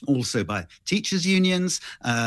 also by teachers' unions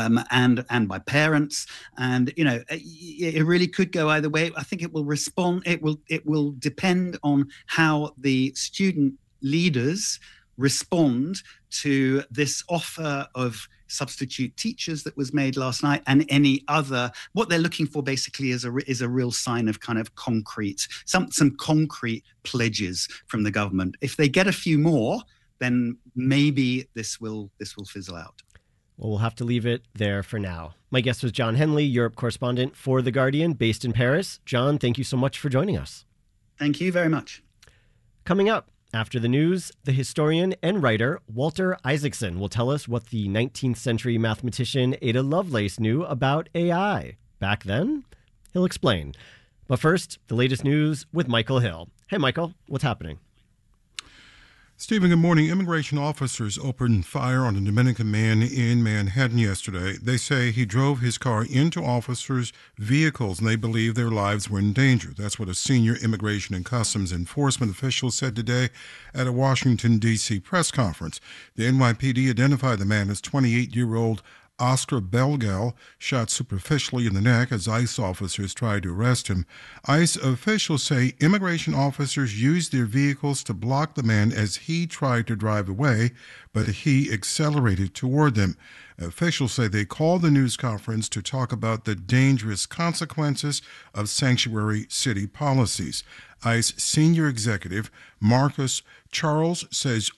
and by parents, and it really could go either way. I think it will respond. It will depend on how the student leaders respond to this offer of substitute teachers that was made last night, and any other. What they're looking for basically is a real sign of kind of concrete, some concrete pledges from the government. If they get a few more, then maybe this will fizzle out. Well, we'll have to leave it there for now. My guest was John Henley, Europe correspondent for The Guardian, based in Paris. John, thank you so much for joining us. Thank you very much. Coming up after the news, the historian and writer Walter Isaacson will tell us what the 19th century mathematician Ada Lovelace knew about AI. Back then? He'll explain. But first, the latest news with Michael Hill. Hey, Michael, what's happening? Stephen, good morning. Immigration officers opened fire on a Dominican man in Manhattan yesterday. They say he drove his car into officers' vehicles, and they believe their lives were in danger. That's what a senior Immigration and Customs Enforcement official said today at a Washington, D.C. press conference. The NYPD identified the man as 28-year-old Oscar Belgal, shot superficially in the neck as ICE officers tried to arrest him. ICE officials say immigration officers used their vehicles to block the man as he tried to drive away, but he accelerated toward them. Officials say they called the news conference to talk about the dangerous consequences of sanctuary city policies. ICE senior executive Marcus Charles says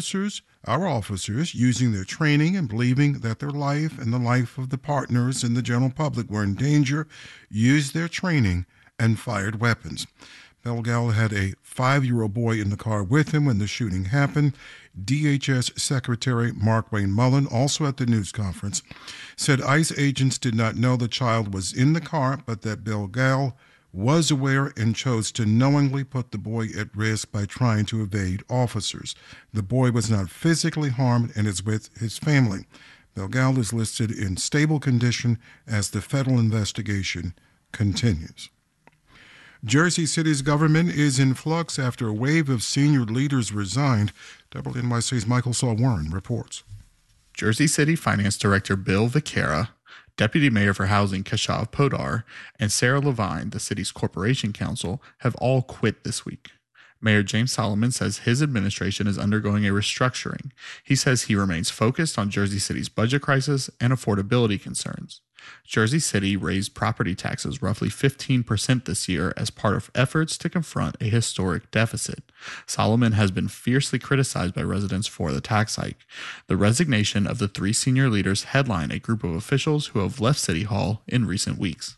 our officers, using their training and believing that their life and the life of the partners and the general public were in danger, used their training and fired weapons. Belgal had a 5-year-old boy in the car with him when the shooting happened. DHS Secretary Mark Wayne Mullen, also at the news conference, said ICE agents did not know the child was in the car, but that Belgal was aware and chose to knowingly put the boy at risk by trying to evade officers. The boy was not physically harmed and is with his family. Belgal is listed in stable condition as the federal investigation continues. Jersey City's government is in flux after a wave of senior leaders resigned. WNYC's Michael Saul Warren reports. Jersey City Finance Director Bill Vaquera, Deputy Mayor for Housing Keshav Podar, and Sarah Levine, the city's corporation counsel, have all quit this week. Mayor James Solomon says his administration is undergoing a restructuring. He says he remains focused on Jersey City's budget crisis and affordability concerns. Jersey City raised property taxes roughly 15% this year as part of efforts to confront a historic deficit. Solomon has been fiercely criticized by residents for the tax hike. The resignation of the 3 senior leaders headline a group of officials who have left City Hall in recent weeks.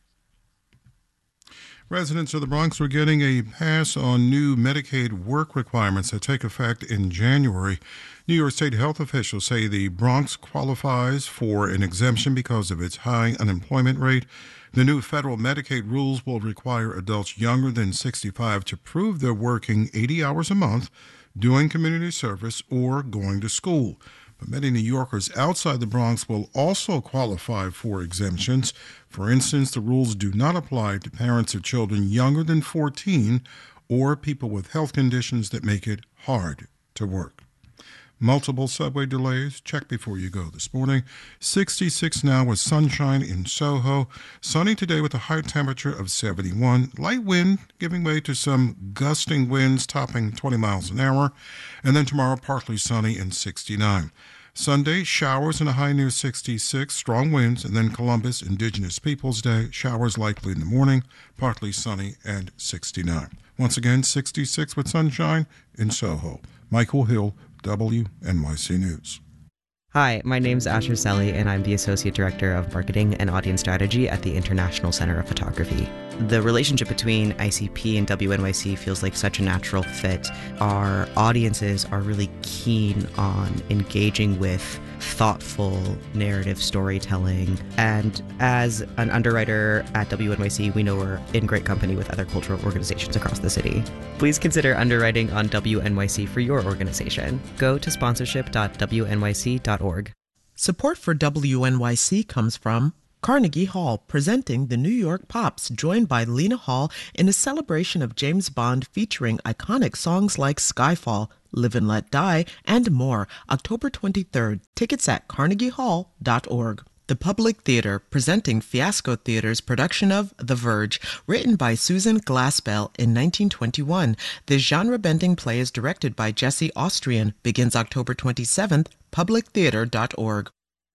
Residents of the Bronx were getting a pass on new Medicaid work requirements that take effect in January. New York State health officials say the Bronx qualifies for an exemption because of its high unemployment rate. The new federal Medicaid rules will require adults younger than 65 to prove they're working 80 hours a month, doing community service, or going to school. But many New Yorkers outside the Bronx will also qualify for exemptions. For instance, the rules do not apply to parents of children younger than 14 or people with health conditions that make it hard to work. Multiple subway delays. Check before you go this morning. 66 now with sunshine in Soho. Sunny today with a high temperature of 71. Light wind giving way to some gusting winds topping 20 miles an hour. And then tomorrow partly sunny and 69. Sunday, showers and a high near 66, strong winds, and then Columbus Indigenous Peoples Day, showers likely in the morning, partly sunny and 69. Once again, 66 with sunshine in Soho. Michael Hill, WNYC News. Hi, my name's Asher Selly, and I'm the Associate Director of Marketing and Audience Strategy at the International Center of Photography. The relationship between ICP and WNYC feels like such a natural fit. Our audiences are really keen on engaging with thoughtful narrative storytelling, and as an underwriter at WNYC, we know we're in great company with other cultural organizations across the city. Please consider underwriting on WNYC for your organization. Go to sponsorship.wnyc.org. Support for WNYC comes from Carnegie Hall presenting the New York Pops, joined by Lena Hall in a celebration of James Bond featuring iconic songs like Skyfall, Live and Let Die, and more. October 23rd. Tickets at carnegiehall.org. The Public Theater presenting Fiasco Theater's production of The Verge, written by Susan Glaspell in 1921. The genre-bending play is directed by Jesse Austrian. Begins October 27th. publictheater.org.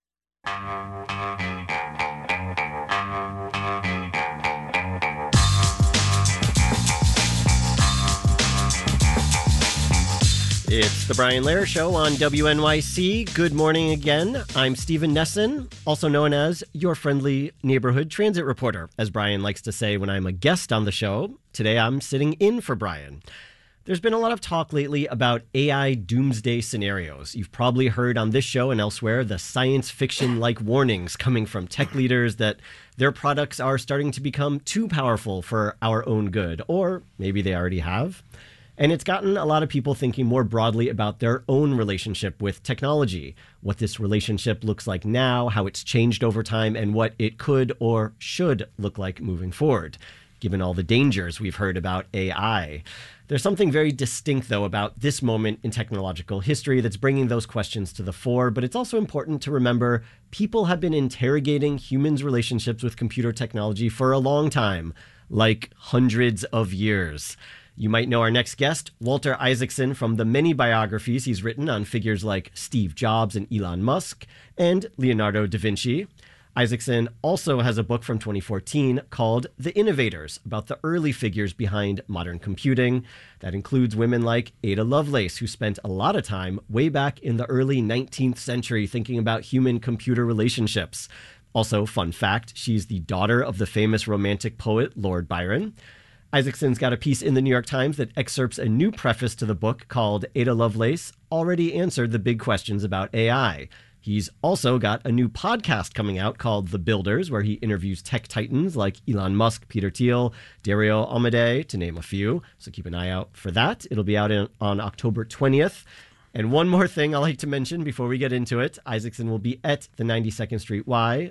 It's the Brian Lehrer Show on WNYC. Good morning again. I'm Stephen Nesson, also known as your friendly neighborhood transit reporter, as Brian likes to say when I'm a guest on the show. Today I'm sitting in for Brian. There's been a lot of talk lately about AI doomsday scenarios. You've probably heard on this show and elsewhere the science fiction-like warnings coming from tech leaders that their products are starting to become too powerful for our own good, or maybe they already have. And it's gotten a lot of people thinking more broadly about their own relationship with technology, what this relationship looks like now, how it's changed over time, and what it could or should look like moving forward, given all the dangers we've heard about AI. There's something very distinct, though, about this moment in technological history that's bringing those questions to the fore, but it's also important to remember people have been interrogating humans' relationships with computer technology for a long time, like hundreds of years. You might know our next guest, Walter Isaacson, from the many biographies he's written on figures like Steve Jobs and Elon Musk and Leonardo da Vinci. Isaacson also has a book from 2014 called The Innovators, about the early figures behind modern computing. That includes women like Ada Lovelace, who spent a lot of time way back in the early 19th century thinking about human-computer relationships. Also, fun fact, she's the daughter of the famous romantic poet Lord Byron. Isaacson's got a piece in the New York Times that excerpts a new preface to the book called Ada Lovelace Already Answered the Big Questions About AI. He's also got a new podcast coming out called The Builders, where he interviews tech titans like Elon Musk, Peter Thiel, Dario Amodei, to name a few. So keep an eye out for that. It'll be out on October 20th. And one more thing I like to mention before we get into it, Isaacson will be at the 92nd Street Y,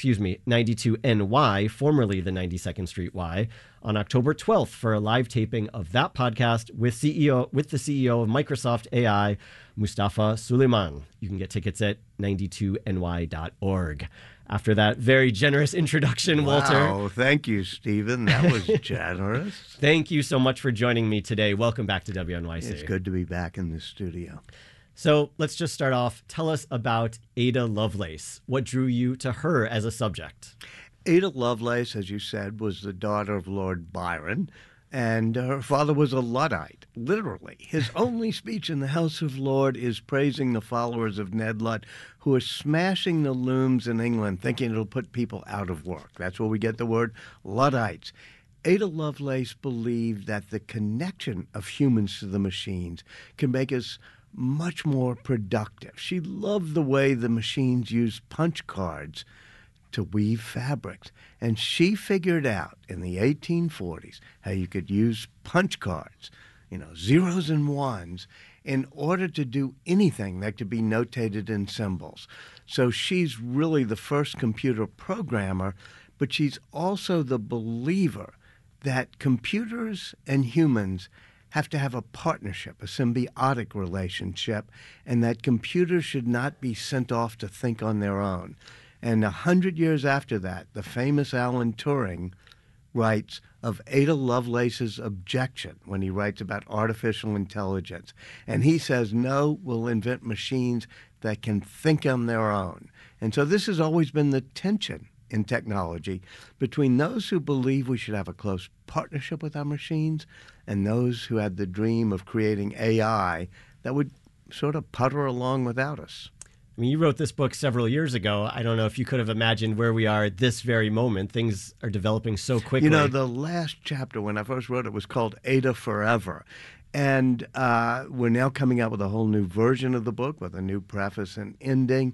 92NY, formerly the 92nd Street Y, on October 12th for a live taping of that podcast with the CEO of Microsoft AI, Mustafa Suleyman. You can get tickets at 92ny.org. After that very generous introduction, Walter. Wow, thank you, Stephen. That was generous. Thank you so much for joining me today. Welcome back to WNYC. It's good to be back in the studio. So let's just start off. Tell us about Ada Lovelace. What drew you to her as a subject? Ada Lovelace, as you said, was the daughter of Lord Byron, and her father was a Luddite, literally. His only speech in the House of Lords is praising the followers of Ned Ludd, who are smashing the looms in England, thinking it'll put people out of work. That's where we get the word Luddites. Ada Lovelace believed that the connection of humans to the machines can make us much more productive. She loved the way the machines used punch cards to weave fabrics. And she figured out in the 1840s how you could use punch cards, zeros and ones, in order to do anything that could be notated in symbols. So she's really the first computer programmer, but she's also the believer that computers and humans have to have a partnership, a symbiotic relationship, and that computers should not be sent off to think on their own. And 100 years after that, the famous Alan Turing writes of Ada Lovelace's objection when he writes about artificial intelligence. And he says, no, we'll invent machines that can think on their own. And so this has always been the tension in technology between those who believe we should have a close partnership with our machines and those who had the dream of creating AI that would sort of putter along without us. I mean, you wrote this book several years ago. I don't know if you could have imagined where we are at this very moment. Things are developing so quickly. The last chapter, when I first wrote it, was called Ada Forever. And we're now coming out with a whole new version of the book with a new preface and ending.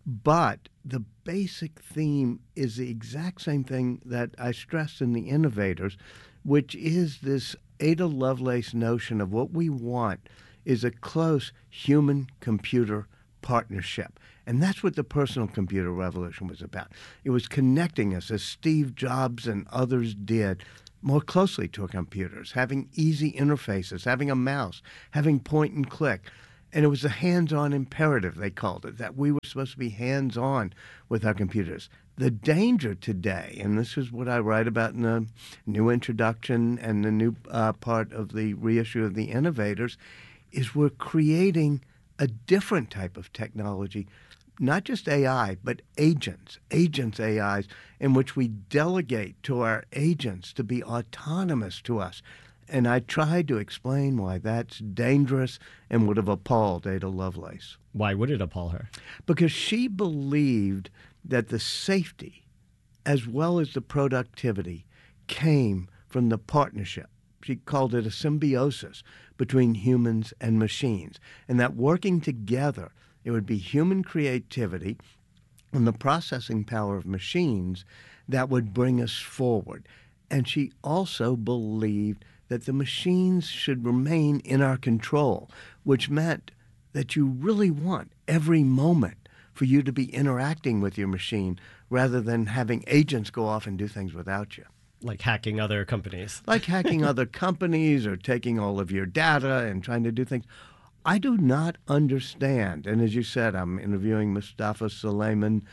But the basic theme is the exact same thing that I stressed in The Innovators, which is this Ada Lovelace notion of what we want is a close human-computer partnership. And that's what the personal computer revolution was about. It was connecting us, as Steve Jobs and others did, more closely to our computers, having easy interfaces, having a mouse, having point and click. And it was a hands-on imperative, they called it, that we were supposed to be hands-on with our computers. The danger today, and this is what I write about in the new introduction and the new part of the reissue of The Innovators, is we're creating a different type of technology, not just AI, but agents, AIs, in which we delegate to our agents to be autonomous to us. And I tried to explain why that's dangerous and would have appalled Ada Lovelace. Why would it appall her? Because she believed that the safety as well as the productivity came from the partnership. She called it a symbiosis between humans and machines, and that working together, it would be human creativity and the processing power of machines that would bring us forward. And she also believed that the machines should remain in our control, which meant that you really want every moment for you to be interacting with your machine rather than having agents go off and do things without you. Like hacking other companies. Like hacking other companies or taking all of your data and trying to do things. I do not understand. And as you said, I'm interviewing Mustafa Suleiman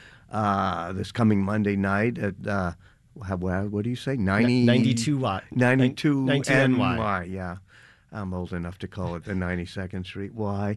this coming Monday night at what do you say? 92 watt. 92 NY. NY, yeah. I'm old enough to call it the 92nd Street Y.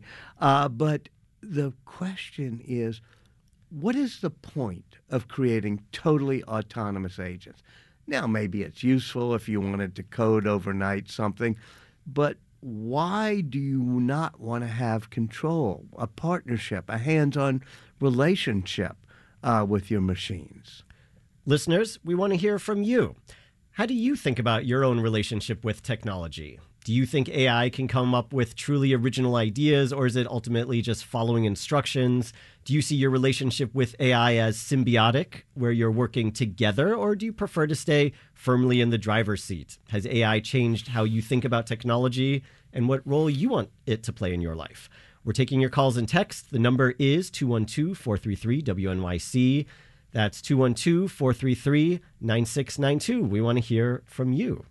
But the question is, what is the point of creating totally autonomous agents? Now, maybe it's useful if you wanted to code overnight something, but why do you not want to have control, a partnership, a hands-on relationship with your machines? Listeners, we want to hear from you. How do you think about your own relationship with technology? Do you think AI can come up with truly original ideas, or is it ultimately just following instructions? Do you see your relationship with AI as symbiotic, where you're working together, or do you prefer to stay firmly in the driver's seat? Has AI changed how you think about technology and what role you want it to play in your life? We're taking your calls and texts. The number is 212-433-WNYC. That's 212-433-9692. We want to hear from you.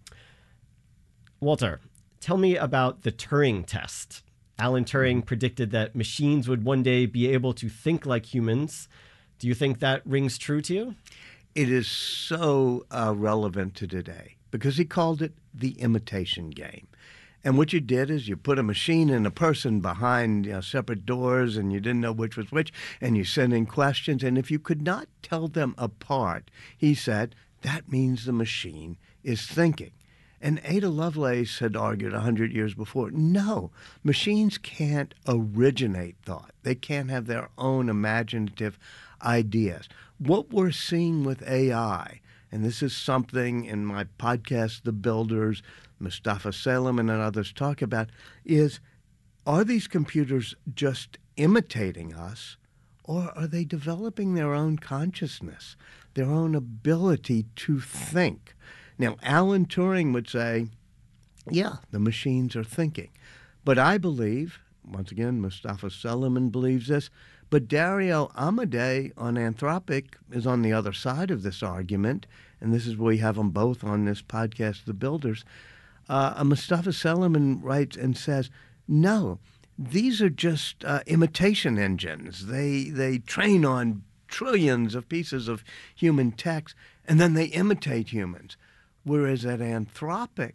Walter, tell me about the Turing test. Alan Turing predicted that machines would one day be able to think like humans. Do you think that rings true to you? It is so relevant to today because he called it the imitation game. And what you did is you put a machine and a person behind separate doors, and you didn't know which was which, and you sent in questions. And if you could not tell them apart, he said, that means the machine is thinking. And Ada Lovelace had argued 100 years before, no, machines can't originate thought. They can't have their own imaginative ideas. What we're seeing with AI, and this is something in my podcast, The Builders, Mustafa Suleiman and others talk about, is are these computers just imitating us, or are they developing their own consciousness, their own ability to think? Now, Alan Turing would say, yeah, the machines are thinking. But I believe, once again, Mustafa Suleiman believes this, but Dario Amodei on Anthropic is on the other side of this argument, and this is where we have them both on this podcast, The Builders. Mustafa Suleiman writes and says, no, these are just imitation engines. They train on trillions of pieces of human text, and then they imitate humans. Whereas at Anthropic,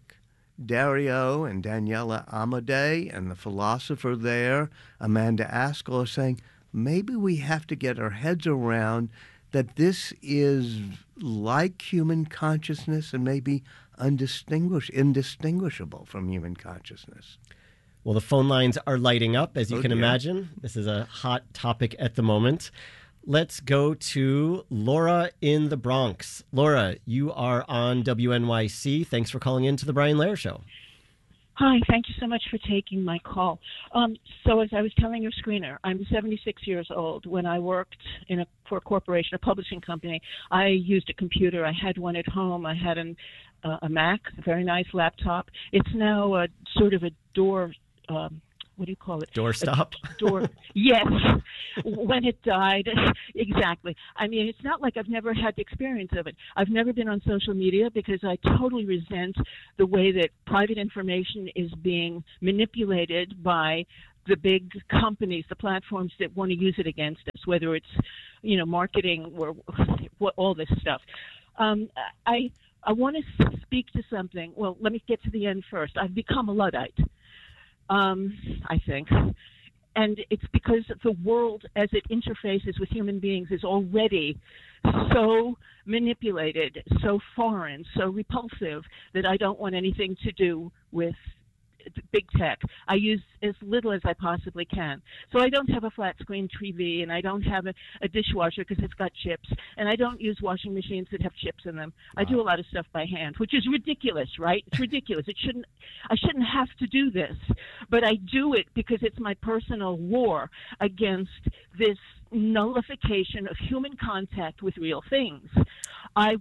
Dario and Daniela Amodei and the philosopher there, Amanda Askell, are saying, maybe we have to get our heads around that this is like human consciousness and maybe indistinguishable from human consciousness. Well, the phone lines are lighting up, as you can imagine. This is a hot topic at the moment. Let's go to Laura in the Bronx. Laura, you are on WNYC. Thanks for calling in to the Brian Lehrer Show. Hi, thank you so much for taking my call. So as I was telling your screener, I'm 76 years old. When I worked for a corporation, a publishing company, I used a computer. I had one at home. I had a Mac, a very nice laptop. It's now sort of a door what do you call it? Doorstop. Door. Yes, when it died. Exactly. I mean, it's not like I've never had the experience of it. I've never been on social media because I totally resent the way that private information is being manipulated by the big companies, the platforms that want to use it against us, whether it's, marketing or all this stuff. I want to speak to something. Well, let me get to the end first. I've become a Luddite, I think. And it's because the world as it interfaces with human beings is already so manipulated, so foreign, so repulsive that I don't want anything to do with big tech. I use as little as I possibly can. So I don't have a flat screen TV, and I don't have a dishwasher because it's got chips, and I don't use washing machines that have chips in them. I do a lot of stuff by hand, which is ridiculous, right? It's ridiculous. I shouldn't have to do this, but I do it because it's my personal war against this nullification of human contact with real things. Well,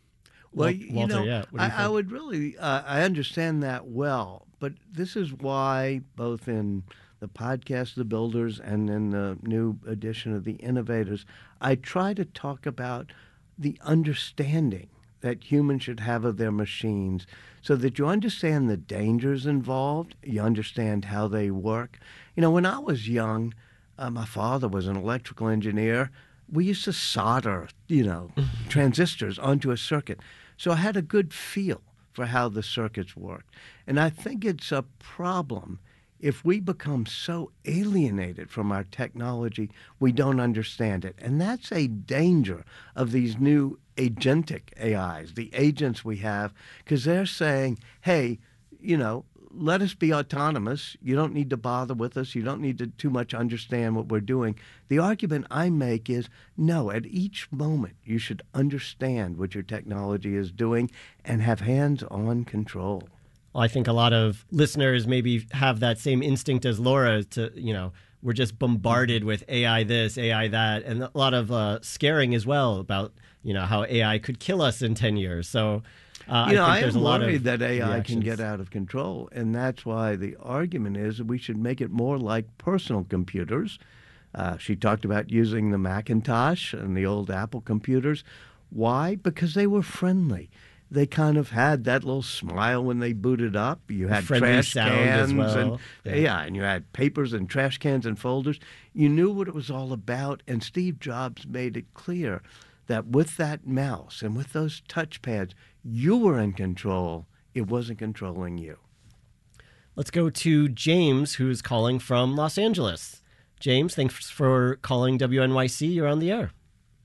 Walter, I would really, I understand that well, but this is why both in the podcast, The Builders, and in the new edition of The Innovators, I try to talk about the understanding that humans should have of their machines so that you understand the dangers involved, you understand how they work. When I was young, my father was an electrical engineer. We used to solder, transistors onto a circuit. So I had a good feel for how the circuits worked. And I think it's a problem if we become so alienated from our technology, we don't understand it. And that's a danger of these new agentic AIs, the agents we have, because they're saying, hey, let us be autonomous. You don't need to bother with us. You don't need to too much understand what we're doing. The argument I make is, no, at each moment you should understand what your technology is doing and have hands-on control. Well, I think a lot of listeners maybe have that same instinct as Laura to, we're just bombarded with AI this, AI that, and a lot of scaring as well about, how AI could kill us in 10 years. So I am worried that AI can get out of control, and that's why the argument is that we should make it more like personal computers. She talked about using the Macintosh and the old Apple computers. Why? Because they were friendly. They kind of had that little smile when they booted up. You had trash cans and and you had papers and trash cans and folders. You knew what it was all about, and Steve Jobs made it clear that with that mouse and with those touchpads, you were in control. It wasn't controlling you. Let's go to James, who's calling from Los Angeles. James, thanks for calling WNYC. You're on the air.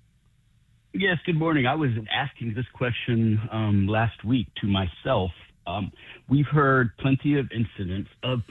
Yes, good morning. I was asking this question last week to myself. We've heard plenty of incidents,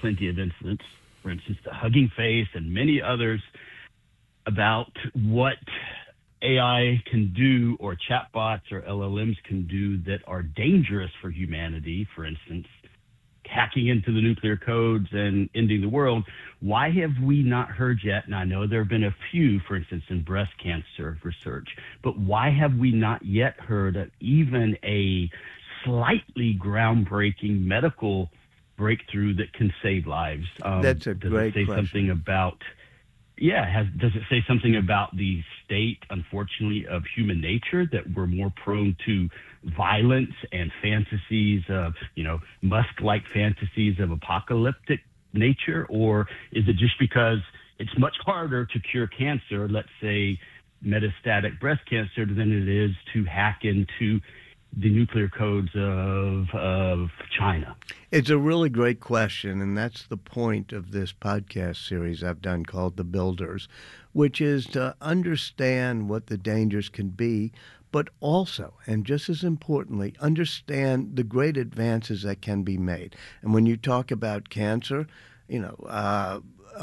for instance, the Hugging Face and many others, about what AI can do or chatbots or LLMs can do that are dangerous for humanity, for instance, hacking into the nuclear codes and ending the world. Why have we not heard yet? And I know there have been a few, for instance, in breast cancer research, but why have we not yet heard of even a slightly groundbreaking medical breakthrough that can save lives? That's a great question. Something about does it say something about the state, unfortunately, of human nature, that we're more prone to violence and fantasies of, Musk-like fantasies of apocalyptic nature? Or is it just because it's much harder to cure cancer, let's say metastatic breast cancer, than it is to hack into the nuclear codes of China? It's a really great question, and that's the point of this podcast series I've done called The Builders, which is to understand what the dangers can be, but also, and just as importantly, understand the great advances that can be made. And when you talk about cancer, Demis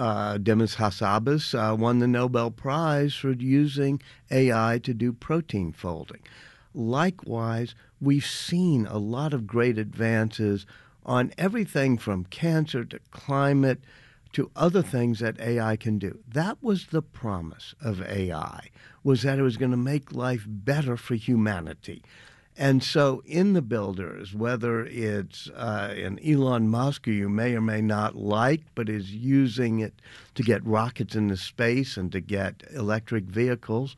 Hassabis won the Nobel Prize for using AI to do protein folding. Likewise, we've seen a lot of great advances on everything from cancer to climate to other things that AI can do. That was the promise of AI, was that it was going to make life better for humanity. And so in the builders, whether it's an Elon Musk who you may or may not like, but is using it to get rockets into space and to get electric vehicles,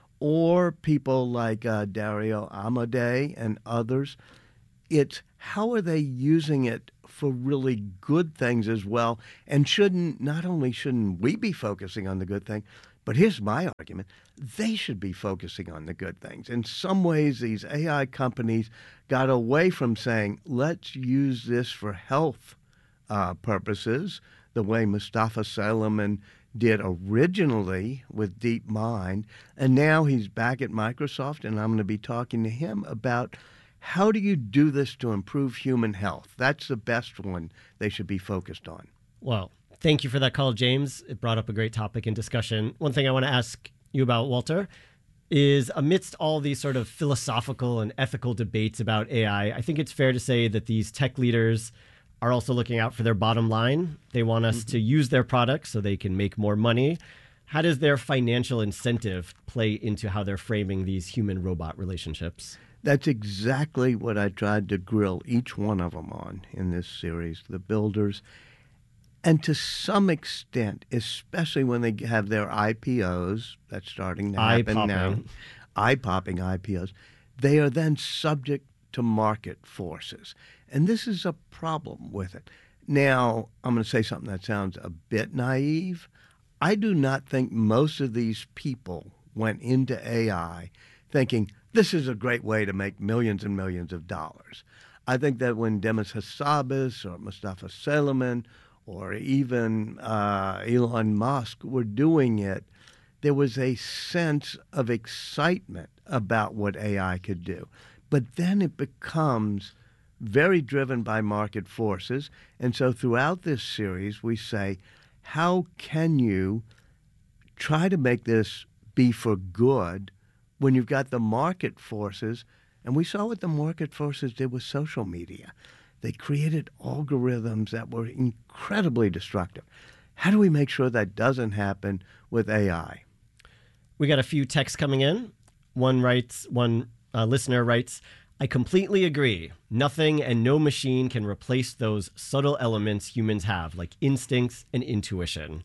or people like Dario Amodei and others, it's how are they using it for really good things as well? And not only shouldn't we be focusing on the good thing, but here's my argument. They should be focusing on the good things. In some ways, these AI companies got away from saying, let's use this for health purposes, the way Mustafa Salman did originally with DeepMind. And now he's back at Microsoft, and I'm going to be talking to him about how do you do this to improve human health? That's the best one they should be focused on. Well, thank you for that call, James. It brought up a great topic in discussion. One thing I want to ask you about, Walter, is amidst all these sort of philosophical and ethical debates about AI, I think it's fair to say that these tech leaders are also looking out for their bottom line. They want us to use their products so they can make more money. How does their financial incentive play into how they're framing these human-robot relationships? That's exactly what I tried to grill each one of them on in this series, the builders. And to some extent, especially when they have their IPOs, that's starting to happen now, eye-popping IPOs, they are then subject to market forces. And this is a problem with it. Now, I'm going to say something that sounds a bit naive. I do not think most of these people went into AI thinking, this is a great way to make millions and millions of dollars. I think that when Demis Hassabis or Mustafa Salman or even Elon Musk were doing it, there was a sense of excitement about what AI could do. But then it becomes very driven by market forces. And so throughout this series, we say, how can you try to make this be for good when you've got the market forces? And we saw what the market forces did with social media. They created algorithms that were incredibly destructive. How do we make sure that doesn't happen with AI? We got a few texts coming in. One listener writes, I completely agree. Nothing and no machine can replace those subtle elements humans have, like instincts and intuition.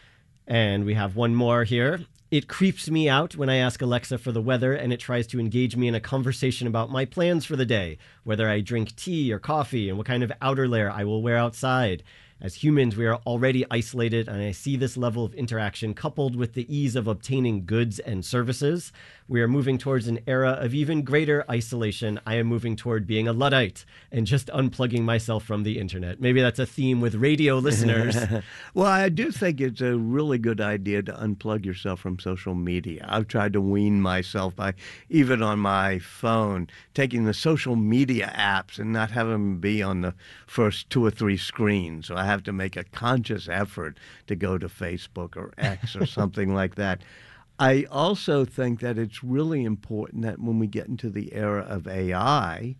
And we have one more here. It creeps me out when I ask Alexa for the weather and it tries to engage me in a conversation about my plans for the day, whether I drink tea or coffee and what kind of outer layer I will wear outside. As humans, we are already isolated, and I see this level of interaction coupled with the ease of obtaining goods and services. We are moving towards an era of even greater isolation. I am moving toward being a Luddite and just unplugging myself from the internet. Maybe that's a theme with radio listeners. Well, I do think it's a really good idea to unplug yourself from social media. I've tried to wean myself by, even on my phone, taking the social media apps and not having them be on the first 2 or 3 screens. So I have to make a conscious effort to go to Facebook or X or something like that. I also think that it's really important that when we get into the era of AI,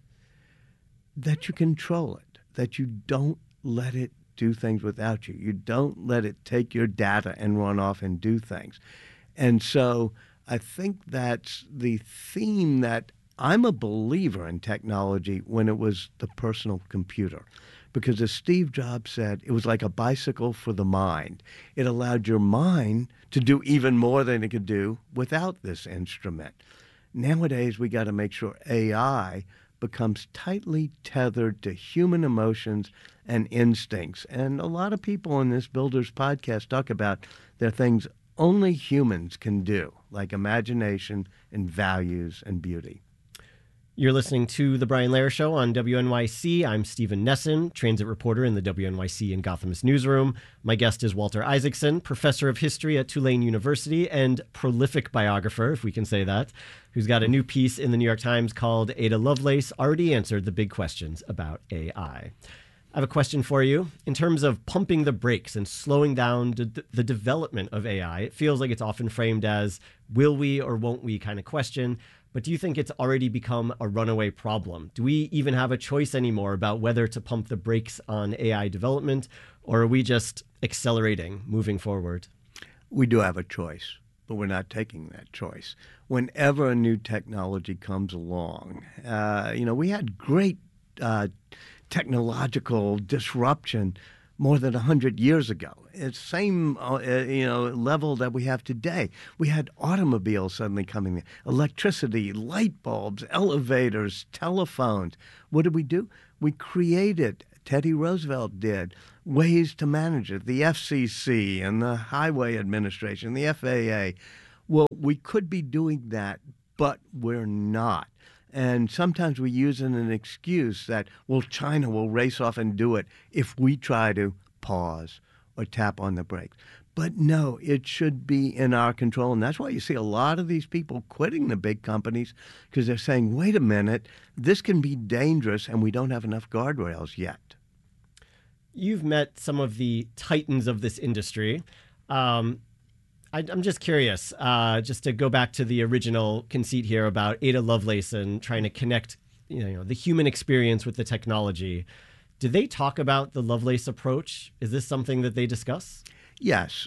that you control it, that you don't let it do things without you. You don't let it take your data and run off and do things. And so I think that's the theme that I'm a believer in technology when it was the personal computer. Because as Steve Jobs said, it was like a bicycle for the mind. It allowed your mind to do even more than it could do without this instrument. Nowadays, we got to make sure AI becomes tightly tethered to human emotions and instincts. And a lot of people on this Builders podcast talk about there are things only humans can do, like imagination and values and beauty. You're listening to The Brian Lehrer Show on WNYC. I'm Stephen Nesson, transit reporter in the WNYC and Gothamist newsroom. My guest is Walter Isaacson, professor of history at Tulane University and prolific biographer, if we can say that, who's got a new piece in the New York Times called Ada Lovelace Already Answered the Big Questions About AI. I have a question for you. In terms of pumping the brakes and slowing down the development of AI, it feels like it's often framed as will we or won't we kind of question. But do you think it's already become a runaway problem? Do we even have a choice anymore about whether to pump the brakes on AI development, or are we just accelerating, moving forward? We do have a choice. but we're not taking that choice. Whenever a new technology comes along, we had great technological disruption more than 100 years ago. It's the same, level that we have today. We had automobiles suddenly coming in, electricity, light bulbs, elevators, telephones. What did we do? We created, Teddy Roosevelt did, ways to manage it. The FCC and the Highway Administration, the FAA. Well, we could be doing that, but we're not. And sometimes we use it as an excuse that, well, China will race off and do it if we try to pause or tap on the brakes. But no, it should be in our control. And that's why you see a lot of these people quitting the big companies, because they're saying, wait a minute, this can be dangerous and we don't have enough guardrails yet. You've met some of the titans of this industry. I'm just curious, just to go back to the original conceit here about Ada Lovelace and trying to connect, the human experience with the technology. Do they talk about the Lovelace approach? Is this something that they discuss? Yes.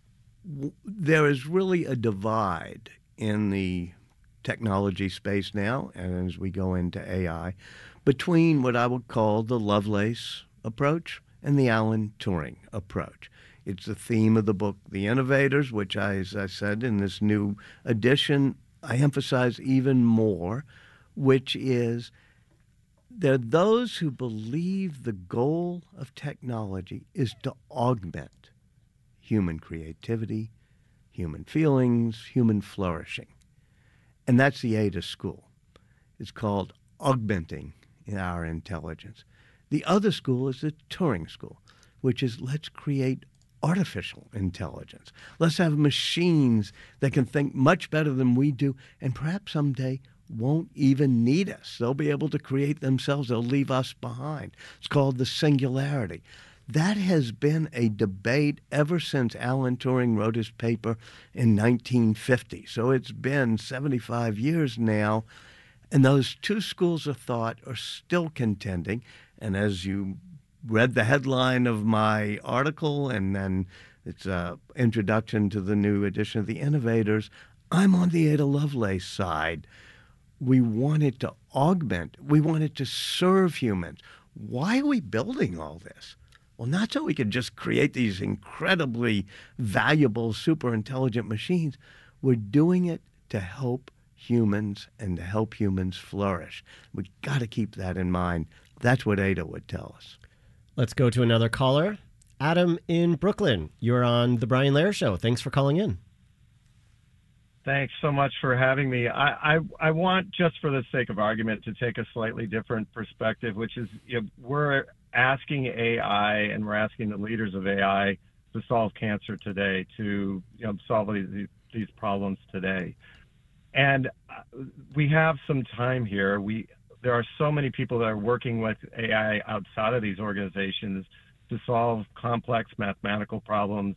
There is really a divide in the technology space now, and as we go into AI, between what I would call the Lovelace approach and the Alan Turing approach. It's the theme of the book, The Innovators, which, as I said in this new edition, I emphasize even more, which is there are those who believe the goal of technology is to augment human creativity, human feelings, human flourishing. And that's the Ada school. It's called augmenting our intelligence. The other school is the Turing school, which is let's create artificial intelligence. Let's have machines that can think much better than we do and perhaps someday won't even need us. They'll be able to create themselves. They'll leave us behind. It's called the singularity. That has been a debate ever since Alan Turing wrote his paper in 1950. So it's been 75 years now, and those two schools of thought are still contending. And as you read the headline of my article, and then it's an introduction to the new edition of The Innovators, I'm on the Ada Lovelace side. We wanted to augment. We wanted to serve humans. Why are we building all this? Well, not so we could just create these incredibly valuable, super intelligent machines. We're doing it to help humans and to help humans flourish. We've got to keep that in mind. That's what Ada would tell us. Let's go to another caller. Adam in Brooklyn, you're on The Brian Lehrer Show. Thanks for calling in. Thanks so much for having me. I want, just for the sake of argument, to take a slightly different perspective, which is we're asking AI and we're asking the leaders of AI to solve cancer today, to solve these problems today. And we have some time here. There are so many people that are working with AI outside of these organizations to solve complex mathematical problems,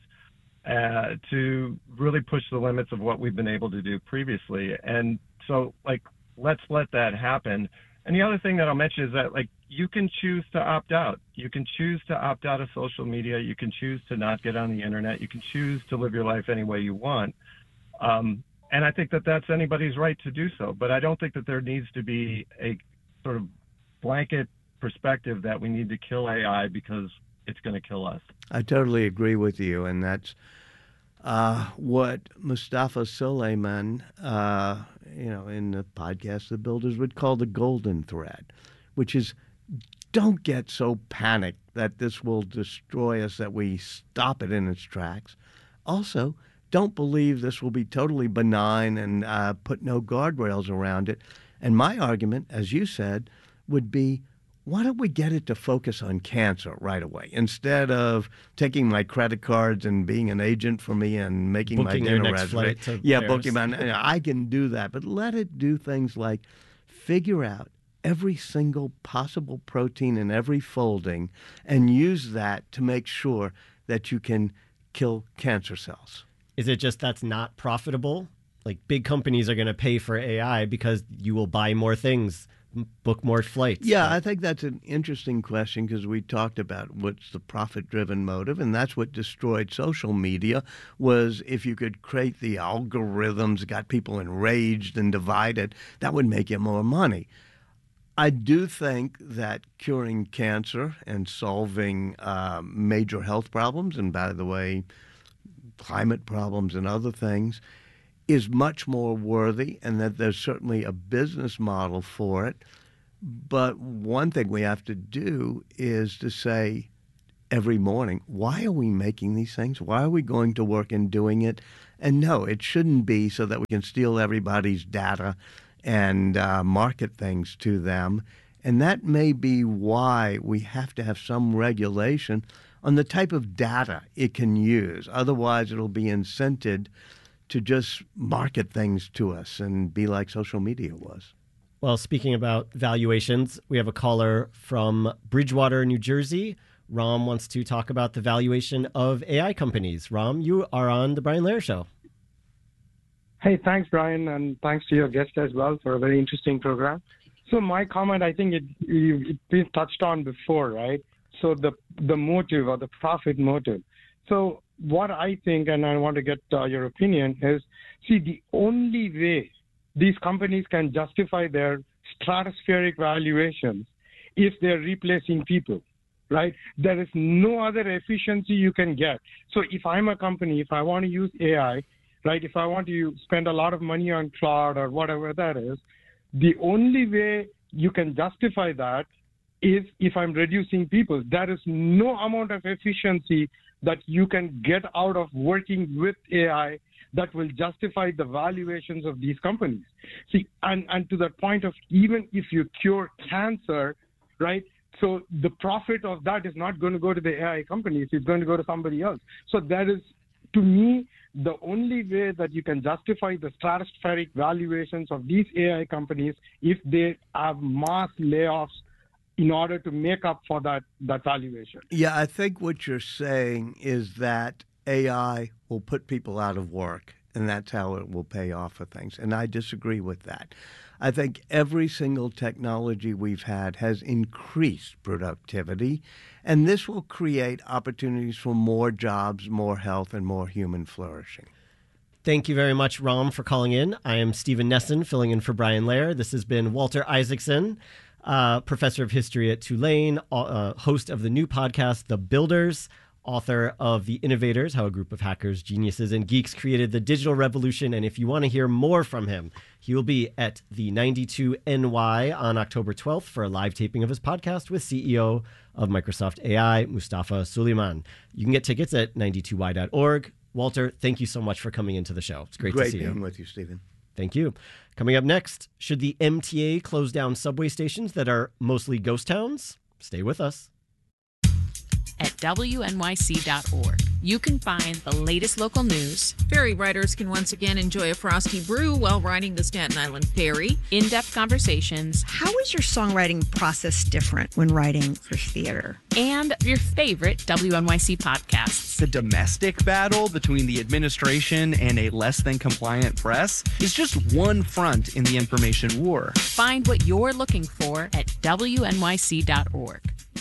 to really push the limits of what we've been able to do previously. And so, let's let that happen. And the other thing that I'll mention is that, you can choose to opt out. You can choose to opt out of social media. You can choose to not get on the internet. You can choose to live your life any way you want. And I think that that's anybody's right to do so. But I don't think that there needs to be a sort of blanket perspective that we need to kill AI because it's going to kill us. I totally agree with you, and that's what Mustafa Suleyman, in the podcast The Builders would call the golden thread, which is don't get so panicked that this will destroy us that we stop it in its tracks. Also, don't believe this will be totally benign and put no guardrails around it. And my argument, as you said, would be, why don't we get it to focus on cancer right away instead of taking my credit cards and being an agent for me and making booking my dinner reservation? Booking I can do that, but let it do things like figure out every single possible protein in every folding and use that to make sure that you can kill cancer cells. Is it just that's not profitable? like big companies are going to pay for AI because you will buy more things, book more flights. Yeah, I think that's an interesting question because we talked about what's the profit-driven motive, and that's what destroyed social media was if you could create the algorithms, got people enraged and divided, that would make you more money. I do think that curing cancer and solving major health problems, and by the way, climate problems and other things, is much more worthy, and that there's certainly a business model for it. But one thing we have to do is to say every morning, why are we making these things? Why are we going to work and doing it? And no, it shouldn't be so that we can steal everybody's data and market things to them. And that may be why we have to have some regulation on the type of data it can use. Otherwise, it'll be incented to just market things to us and be like social media was. Well, speaking about valuations, we have a caller from Bridgewater, New Jersey. Ram wants to talk about the valuation of AI companies. Ram, you are on The Brian Lehrer Show. Hey, thanks, Brian, and thanks to your guest as well for a very interesting program. So my comment, I think it's been touched on before, right? So the motive or the profit motive. So what I think, and I want to get your opinion, is, see, the only way these companies can justify their stratospheric valuations if they're replacing people, right? There is no other efficiency you can get. So if I'm a company, if I want to use AI, right, if I want to spend a lot of money on cloud or whatever that is, the only way you can justify that is if I'm reducing people. There is no amount of efficiency that you can get out of working with AI that will justify the valuations of these companies. See, and to the point of even if you cure cancer, right, so the profit of that is not going to go to the AI companies, it's going to go to somebody else. So that is, to me, the only way that you can justify the stratospheric valuations of these AI companies if they have mass layoffs in order to make up for that valuation. Yeah, I think what you're saying is that AI will put people out of work, and that's how it will pay off for things. And I disagree with that. I think every single technology we've had has increased productivity, and this will create opportunities for more jobs, more health, and more human flourishing. Thank you very much, Ram, for calling in. I am Stephen Nesson, filling in for Brian Lehrer. This has been Walter Isaacson, professor of history at Tulane, host of the new podcast, The Builders, author of The Innovators, How a Group of Hackers, Geniuses, and Geeks Created the Digital Revolution. And if you want to hear more from him, he will be at the 92NY on October 12th for a live taping of his podcast with CEO of Microsoft AI, Mustafa Suleyman. You can get tickets at 92y.org. Walter, thank you so much for coming into the show. It's great to see you. Great being with you, Stephen. Thank you. Coming up next, should the MTA close down subway stations that are mostly ghost towns? Stay with us. At WNYC.org, you can find the latest local news. Ferry riders can once again enjoy a frosty brew while riding the Staten Island Ferry. In-depth conversations. How is your songwriting process different when writing for theater? And your favorite WNYC podcasts. The domestic battle between the administration and a less than compliant press is just one front in the information war. Find what you're looking for at WNYC.org.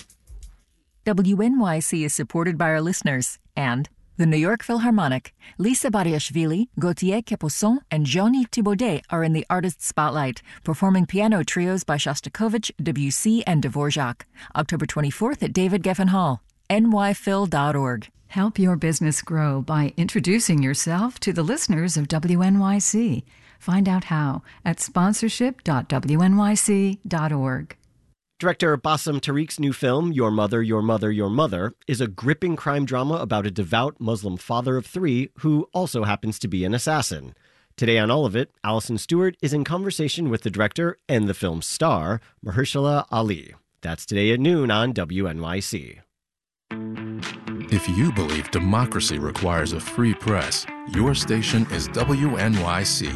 WNYC is supported by our listeners and the New York Philharmonic. Lisa Bariashvili, Gautier Capuçon, and Jean-Yves Thibaudet are in the Artist Spotlight, performing piano trios by Shostakovich, Debussy, and Dvorak. October 24th at David Geffen Hall. nyphil.org. Help your business grow by introducing yourself to the listeners of WNYC. Find out how at sponsorship.wnyc.org. Director Bassem Tariq's new film, Your Mother, Your Mother, Your Mother, is a gripping crime drama about a devout Muslim father of three who also happens to be an assassin. Today on All of It, Allison Stewart is in conversation with the director and the film's star, Mahershala Ali. That's today at noon on WNYC. If you believe democracy requires a free press, your station is WNYC,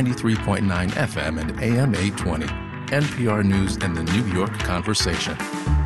93.9 FM and AM 820. NPR News and the New York Conversation.